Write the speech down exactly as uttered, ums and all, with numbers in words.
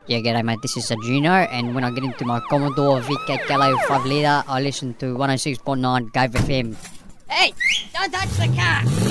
Yeah, g'day mate, this is Juno, and when I get into my Commodore Vic eight Gallo five litre, I listen to one oh six point nine Gove F M. Hey, don't touch the car!